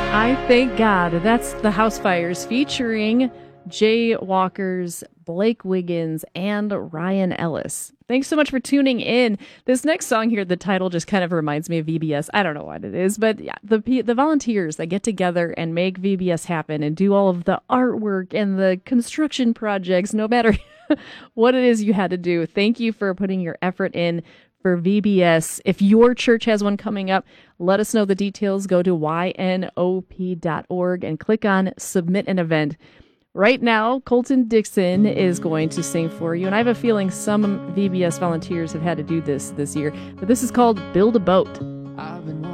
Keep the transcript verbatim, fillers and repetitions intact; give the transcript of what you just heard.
I thank God. That's the House Fires featuring Jay Walkers, Blake Wiggins, and Ryan Ellis. Thanks so much for tuning in. This next song here, the title just kind of reminds me of V B S. I don't know what it is, but yeah, the the volunteers that get together and make V B S happen and do all of the artwork and the construction projects, no matter what it is you had to do. Thank you for putting your effort in for V B S. If your church has one coming up, let us know the details. Go to Y N O P dot org and click on Submit an Event. Right now, Colton Dixon is going to sing for you, and I have a feeling some V B S volunteers have had to do this this year, but this is called Build a Boat.